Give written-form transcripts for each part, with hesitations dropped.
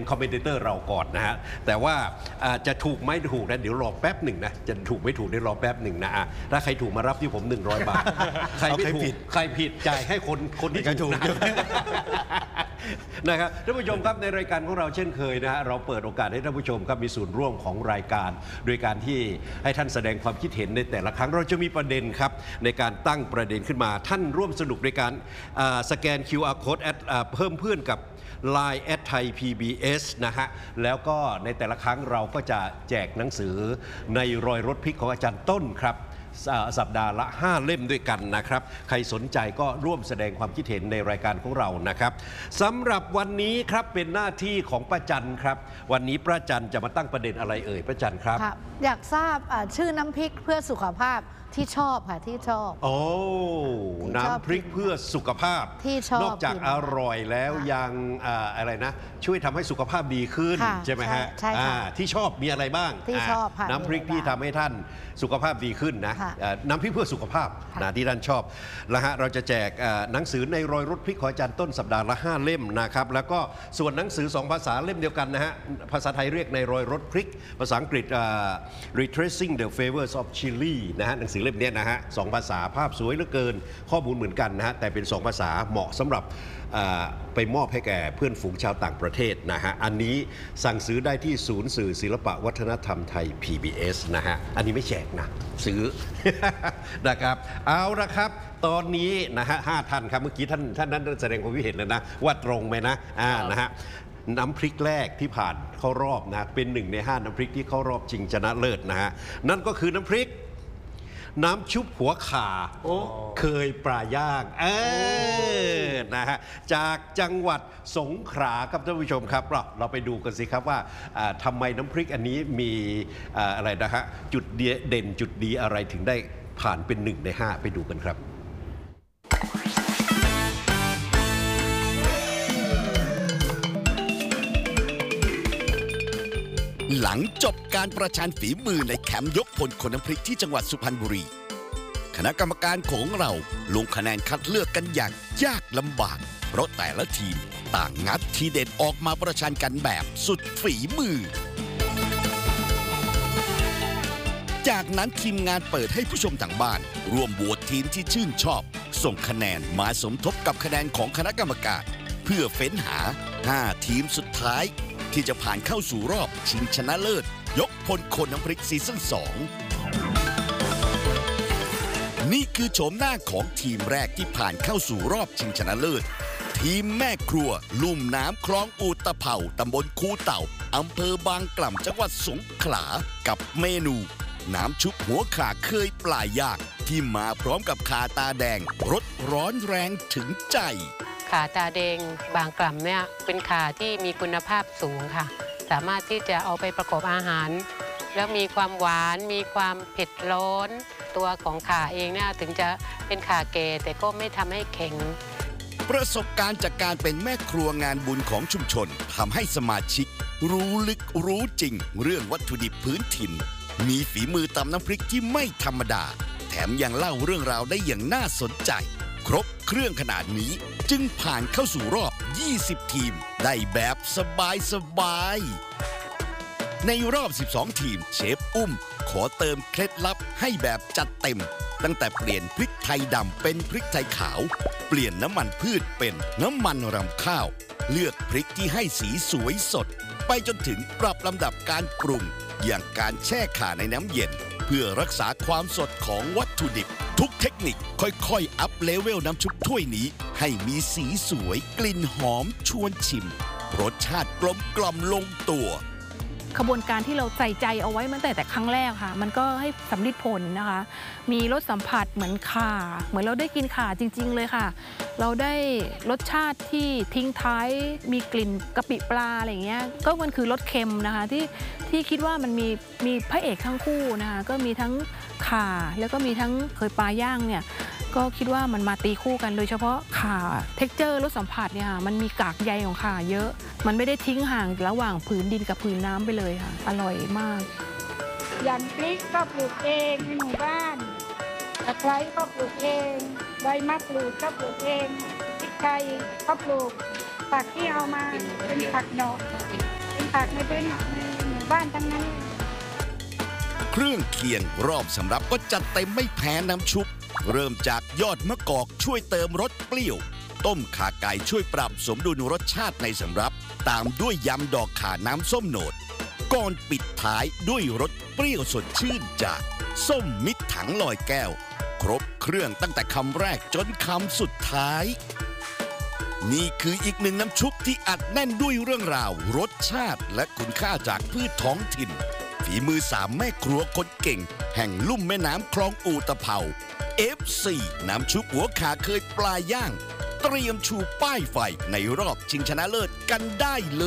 คอมเมนเตอร์เราก่อนนะฮะแต่ว่าจะถูกไม่ถูกนะเดี๋ยวรอแป๊บหนึ่งนะจะถูกไม่ถูกได้รอแป๊บหนึ่งนะถ้าใครถูกมารับที่ผม100 บาทใครไม่ถูกใครผิดจ่ายให้คนที่ถูกนะครับท่านผู้ชมครับในรายการของเราเช่นเคยนะฮะเราเปิดโอกาสให้ท่านผู้ชมครับมีส่วนร่วมของรายการโดยการที่ให้ท่านแสดงความคิดเห็นในแต่ละครั้งเราจะมีประเด็นครับในการตั้งประเด็นขึ้นมาท่านร่วมสนุกในการสแกน QR Code เพิ่มเพื่อนกับ Line @Thai PBS นะฮะแล้วก็ในแต่ละครั้งเราก็จะแจกหนังสือในรอยรถพลิกของอาจารย์ต้นครับสัปดาห์ละ5 เล่มด้วยกันนะครับใครสนใจก็ร่วมแสดงความคิดเห็นในรายการของเรานะครับสำหรับวันนี้ครับเป็นหน้าที่ของป้าจันครับวันนี้ป้าจันจะมาตั้งประเด็นอะไรเอ่ยป้าจันครับอยากทราบชื่อน้ำพริกเพื่อสุขภาพที่ชอบค่ะที่ชอบโอ้น้ำพริกเพื่อสุขภาพที่ชอบนอกจากอร่อยแล้วยังอะไรนะช่วยทำให้สุขภาพดีขึ้นใช่ไหมฮะใช่ค่ะที่ชอบมีอะไรบ้างที่ชอบน้ำพริกที่ทำให้ท่านสุขภาพดีขึ้นนะน้ำพริกเพื่อสุขภาพนะที่ท่านชอบแล้วฮะเราจะแจกหนังสือในรอยรถพริกของอาจารย์ต้นสัปดาห์ละ5 เล่มนะครับแล้วก็ส่วนหนังสือ2 ภาษาเล่มเดียวกันนะฮะภาษาไทยเรียกในรอยรถพริกภาษาอังกฤษRetracing the Flavors of Chili นะฮะหนังสือเล่มนี้นะฮะ2 ภาษาภาพสวยเหลือเกินข้อมูลเหมือนกันนะฮะแต่เป็น2 ภาษาเหมาะสำหรับไปมอบให้แก่เพื่อนฝูงชาวต่างประเทศนะฮะอันนี้สั่งซื้อได้ที่ศูนย์สื่อศิลปะวัฒนธรรมไทย PBS นะฮะอันนี้ไม่แจกนะซื้อ นะครับเอาละครับตอนนี้นะฮะ5 ท่านครับเมื่อกี้ท่านนั้นแสดงความคิดเห็นแล้วนะว่าตรงไหมนะนะฮะน้ำพริกแรกที่ผ่านเข้ารอบนะเป็น1 ใน 5น้ำพริกที่เข้ารอบชิงชนะเลิศนะฮะนั่นก็คือน้ำพริกน้ำชุบหัวข่าเคยปลาย่างนะฮะจากจังหวัดสงขลาครับท่านผู้ชมครับเราไปดูกันสิครับว่าทำไมน้ำพริกอันนี้มีอะไรนะฮะจุดเด่นจุดดีอะไรถึงได้ผ่านเป็น1 ใน 5ไปดูกันครับหลังจบการประชันฝีมือในแคมป์ยกพลคนน้ำพริกที่จังหวัดสุพรรณบุรีคณะกรรมการของเราลงคะแนนคัดเลือกกันอย่างยากลำบากเพราะแต่ละทีมต่างงัดทีเด็ดออกมาประชันกันแบบสุดฝีมือจากนั้นทีมงานเปิดให้ผู้ชมทางบ้านร่วมโหวตทีมที่ชื่นชอบส่งคะแนนมาสมทบกับคะแนนของคณะกรรมการเพื่อเฟ้นหา5 ทีมสุดท้ายที่จะผ่านเข้าสู่รอบชิงชนะเลิศยกพลคนน้ำพริกซีซั่น 2นี่คือโฉมหน้าของทีมแรกที่ผ่านเข้าสู่รอบชิงชนะเลิศทีมแม่ครัวลุ่มน้ำคลองอูตะเภาตำบลคูเต่าอำเภอบางกล่ำจังหวัดสงขลากับเมนูน้ำชุบหัวข่าเคยปลายย่างที่มาพร้อมกับข่าตาแดงรสร้อนแรงถึงใจข่าตาแดงบางกล่ำเนี่ยเป็นข่าที่มีคุณภาพสูงค่ะสามารถที่จะเอาไปประกอบอาหารแล้วมีความหวานมีความเผ็ดร้อนตัวของข่าเองเนี่ยถึงจะเป็นข่าแก่แต่ก็ไม่ทำให้แข็งประสบการณ์จากการเป็นแม่ครัวงานบุญของชุมชนทำให้สมาชิกรู้ลึกรู้จริงเรื่องวัตถุดิบพื้นถิ่นมีฝีมือตำน้ำพริกที่ไม่ธรรมดาแถมยังเล่าเรื่องราวได้อย่างน่าสนใจครบเครื่องขนาดนี้จึงผ่านเข้าสู่รอบ20 ทีมได้แบบสบายๆในรอบ12 ทีมเชฟอุ้มขอเติมเคล็ดลับให้แบบจัดเต็มตั้งแต่เปลี่ยนพริกไทยดำเป็นพริกไทยขาวเปลี่ยนน้ำมันพืชเป็นน้ำมันรำข้าวเลือกพริกที่ให้สีสวยสดไปจนถึงปรับลำดับการปรุงอย่างการแช่ข่าในน้ำเย็นเพื่อรักษาความสดของวัตถุดิบทุกเทคนิคค่อยๆอัพเลเวลน้ำชุบถ้วยนี้ให้มีสีสวยกลิ่นหอมชวนชิมรสชาติกลมกล่อมลงตัวขบวนการที่เราใส่ใจเอาไว้ตั้งแต่ครั้งแรกค่ะมันก็ให้สำลิดผลนะคะมีรสสัมผัสเหมือนข่าเหมือนเราได้กินข่าจริงๆเลยค่ะเราได้รสชาติที่ทิ้งท้ายมีกลิ่นกะปิปลาอะไรอย่างเงี้ยก็มันคือรสเค็มนะคะที่คิดว่ามันมีพระเอกทั้งคู่นะคะก็มีทั้งข่าแล้วก็มีทั้งเคยปลาย่างเนี่ยก็คิดว่ามันมาตีคู่กันโดยเฉพาะข่าเท็กเจอร์รสสัมผัสเนี่ยค่ะมันมีกากใยของข่าเยอะมันไม่ได้ทิ้งห่างระหว่างผืนดินกับผืนน้ำไปเลยค่ะอร่อยมากอย่างพริกก็ปลูกเองในหมู่บ้านตะไคร้ก็ปลูกเองใบมะกรูดก็ปลูกเองพริกไทยก็ปลูกผักที่เอามาเป็นผักดอกผักในพื้นในหมู่บ้านทั้งนั้นเครื่องเคียงรอบสำรับก็จัดเต็มไม่แพ้น้ำชุบ เริ่มจากยอดมะกอกช่วยเติมรสเปรี้ยว ต้มข่าไก่ช่วยปรับสมดุลรสชาติในสำรับ ตามด้วยยำดอกข่าน้ำส้มโหนด ก่อนปิดท้ายด้วยรสเปรี้ยวสดชื่นจากส้มมิตรถังลอยแก้ว ครบเครื่องตั้งแต่คำแรกจนคำสุดท้าย นี่คืออีกหนึ่งน้ำชุบที่อัดแน่นด้วยเรื่องราว รสชาติและคุณค่าจากพืชท้องถิ่น ฝีมือ3แม่ครัวคนเก่ง แห่งลุ่มแม่น้ำคลองอูตะเภา F4 น้ำชุบหัวขาเคยปลาย่าง เตรียมชูป้ายไฟในรอบชิงชนะเลิศกันได้เลย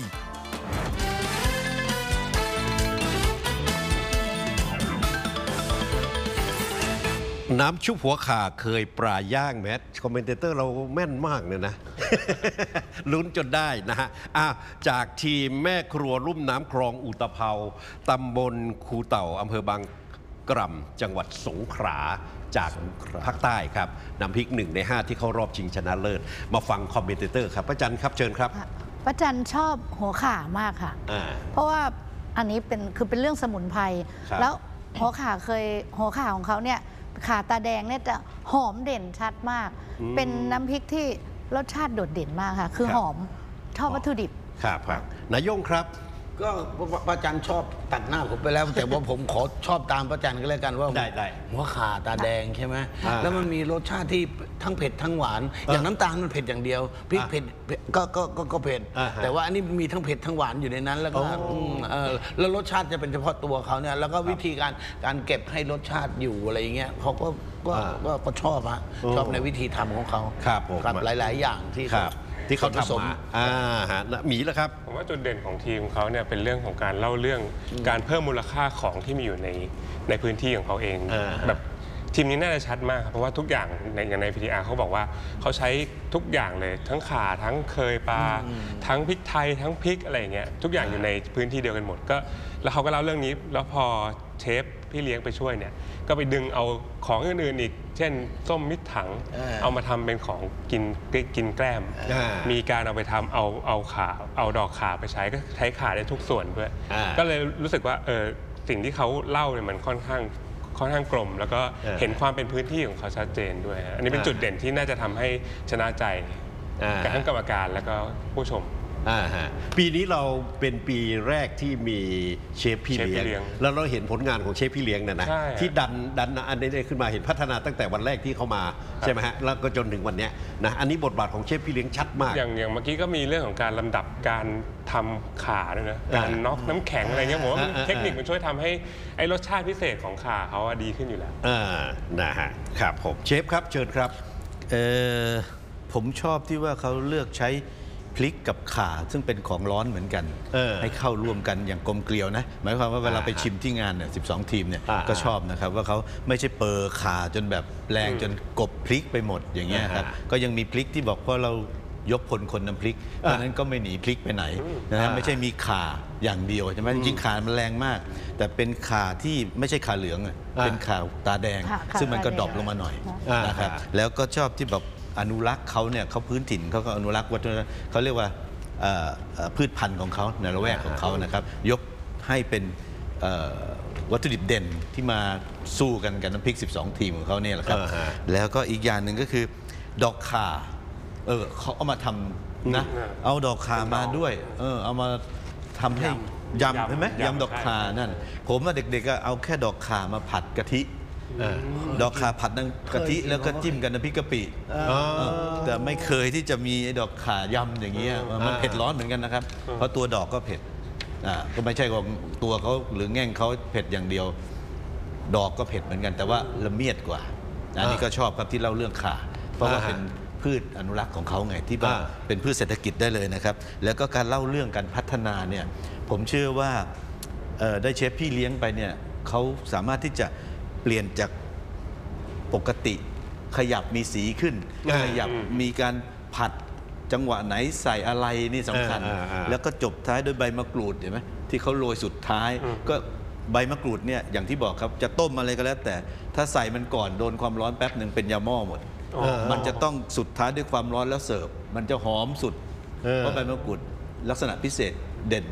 น้ำชุบหัวข่าเคยปลาย่างแมทคอมเมนเตอร์เราแม่นมากเลยนะ ลุ้นจนได้นะฮะจากทีมแม่ครัวลุ่มน้ำคลองอุตภเปาตำบลคูเต่าอำเภอบางกร่ำจังหวัดสงขลาจากภาคใต้ครับน้ำพริก1 ใน 5ที่เข้ารอบชิงชนะเลิศมาฟังคอมเมนเตอร์ครับป้าจันครับเชิญครับป้าจันชอบหัวข่ามากค่ะ เพราะว่าอันนี้เป็นเรื่องสมุนไพรแล้วหัวข่าของเขาเนี่ยข่าตาแดงเนี่ยจะหอมเด่นชัดมาก เป็นน้ำพริกที่รสชาติโดดเด่นมากค่ะคือหอมชอบวัตถุดิบครับนายงครับก็ป้าจันชอบตัดหน้าผมไปแล้ว แต่ว่าผมขอชอบตามป้าจันก็แล้วกันว่าได้หัวข่าตาแดงใช่ไหมแล้วมันมีรสชาติที่ทั้งเผ็ดทั้งหวานอย่างน้ำตาลมันเผ็ดอย่างเดียวพริกเผ็ดก็เผ็ดแต่ว่าอันนี้มีทั้งเผ็ดทั้งหวานอยู่ในนั้นแล้วก็แล้วรสชาติจะเป็นเฉพาะตัวเขาเนี่ยแล้วก็วิธีการเก็บให้รสชาติอยู่อะไรอย่างเงี้ยเขาก็ชอบชอบในวิธีทำของเขาครับหลายๆอย่างที่เขาทำมาหมีแล้วครับผมว่าจุดเด่นของทีมเขาเนี่ยเป็นเรื่องของการเล่าเรื่องการเพิ่มมูลค่าของที่มีอยู่ในพื้นที่ของเขาเองแบบทีมนี้น่าจะชัดมากครับเพราะว่าทุกอย่างอย่างใน PTR เขาบอกว่าเขาใช้ทุกอย่างเลยทั้งข่าทั้งเคยปลาทั้งพริกไทยทั้งพริกอะไรอย่างเงี้ยทุกอย่างอยู่ในพื้นที่เดียวกันหมดก็แล้วเขาก็เล่าเรื่องนี้แล้วพอเชฟพี่เลี้ยงไปช่วยเนี่ยก็ไปดึงเอาของอื่นๆอีกเช่นส้มมิตรถังเอามาทำเป็นของกินแกล้มมีการเอาไปทำเอาดอกข่าไปใช้ก็ใช้ข่าได้ทุกส่วนด้วยก็เลยรู้สึกว่าสิ่งที่เขาเล่าเนี่ยมันค่อนข้างกลมแล้วก็เห็นความเป็นพื้นที่ของเขาชัดเจนด้วยอันนี้เป็นจุดเด่นที่น่าจะทำให้ชนะใจกับทั้งกรรมการแล้วก็ผู้ชมปีนี้เราเป็นปีแรกที่มีเชฟพี่เลี้ยงแล้วเราเห็นผลงานของเชฟพี่เลี้ยงนะที่ดันอันนี้ขึ้นมาเห็นพัฒนาตั้งแต่วันแรกที่เขามาใช่ไหมฮะแล้วก็จนถึงวันนี้นะอันนี้บทบาทของเชฟพี่เลี้ยงชัดมากอย่างเมื่อกี้ก็มีเรื่องของการลำดับการทำข่าด้วยนะการน็อกน้ำแข็งอะไรเงี้ยผมว่าเทคนิคมันช่วยทำให้ไอ้รสชาติพิเศษของข่าเขาดีขึ้นอยู่แล้วนะฮะครับผมเชฟครับเชิญครับผมชอบที่ว่าเขาเลือกใช้พริกกับข่าซึ่งเป็นของร้อนเหมือนกันให้เข้าร่วมกันอย่างกลมเกลียวนะหมายความว่าเวลาไปชิมที่งานเนี่ย12 ทีมเนี่ยก็ชอบนะครับว่าเขาไม่ใช่เปอร์ข่าจนแบบแรงจนกบพริกไปหมดอย่างเงี้ยครับก็ยังมีพริกที่บอกเพราะเรายกพลคนน้ำพริกเพราะนั้นก็ไม่หนีพริกไปไหนนะไม่ใช่มีข่าอย่างเดียวใช่ไหมจริงข่ามันแรงมากแต่เป็นข่าที่ไม่ใช่ข่าเหลืองเป็นข่าตาแดงซึ่งมันก็ดรอปลงมาหน่อยนะครับแล้วก็ชอบที่แบบอนุรักษ์เขาเนี่ยเขาพื้นถิ่นเขาก็อนุรักษ์วัฒนธรรมเขาเรียกว่าพืชพันธุ์ของเขาในละแวกของเขานะครับยกให้เป็นวัตถุดิบเด่นที่มาสู้กันกับน้ำพริก12 ทีมของเขาเนี่ยแหละครับแล้วก็อีกอย่างหนึ่งก็คือดอกข่าเขาเอามาทำนะเอาดอกข่ามาด้วยเอามาทำให้ยำใช่ไหมยำดอกข่านั่นผมเด็กๆเอาแค่ดอกข่ามาผัดกะทิดอกข่าผัดน้ำกะทิแล้วก็จิ้มกันน้ำพริกกะปิแต่ไม่เคยที่จะมีดอกข่ายำอย่างเงี้ยมันเผ็ดร้อนเหมือนกันนะครับเพราะตัวดอกก็เผ็ดก็ไม่ใช่ของตัวเขาหรือแง่งเขาเผ็ดอย่างเดียวดอกก็เผ็ดเหมือนกันแต่ว่าละเมียดกว่าอันนี้ก็ชอบครับที่เล่าเรื่องข่าเพราะว่าเป็นพืชอนุรักษ์ของเขาไงที่ว่าเป็นพืชเศรษฐกิจได้เลยนะครับแล้วก็การเล่าเรื่องการพัฒนาเนี่ยผมเชื่อว่าได้เชฟพี่เลี้ยงไปเนี่ยเขาสามารถที่จะเปลี่ยนจากปกติขยับมีสีขึ้นขยับมีการผัดจังหวะไหนใส่อะไรนี่สำคัญแล้วก็จบท้ายด้วยใบมะกรูดเห็นไหมที่เขาโรยสุดท้ายก็ใบมะกรูดเนี่ยอย่างที่บอกครับจะต้มอะไรก็แล้วแต่ถ้าใส่มันก่อนโดนความร้อนแป๊บหนึ่งเป็นยาหม้อหมดมันจะต้องสุดท้ายด้วยความร้อนแล้วเสิร์ฟมันจะหอมสุดเพราะใบมะกรูดลักษณะพิเศษเด่น